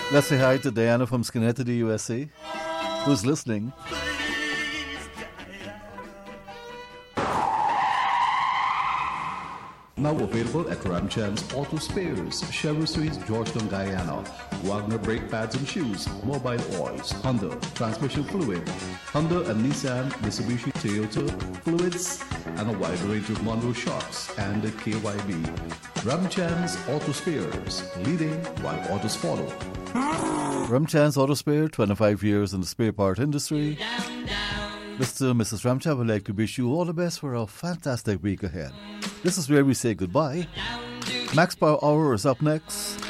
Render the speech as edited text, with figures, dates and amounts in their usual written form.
Let's say hi to Diana from Schenectady, USA, who's listening. Now available at Ramchand's Auto Spares, Chevrolet Suites, Georgetown, Guyana. Wagner brake pads and shoes, mobile oils, Honda, transmission fluid, Honda and Nissan, Mitsubishi, Toyota, fluids, and a wide range of Monroe shops and KYB. Ramchand's Auto Spares, leading while autos follow. Ramchand's Auto Spare, 25 years in the spare part industry. Mr. and Mrs. Ramchand would like to wish you all the best for a fantastic week ahead. This is where we say goodbye. Max Power Hour is up next.